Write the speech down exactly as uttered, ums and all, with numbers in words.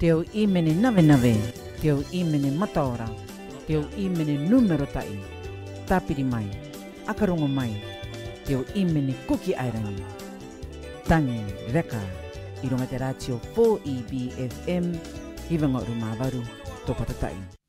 Teo imene nave nave, teo imene matora, teo imene numero tai, tapiri mai, akarongo mai, teo imene kuki airangi. Tangi reka, irunga te ratio four E B F M, iwanga rumavaru, topatatai.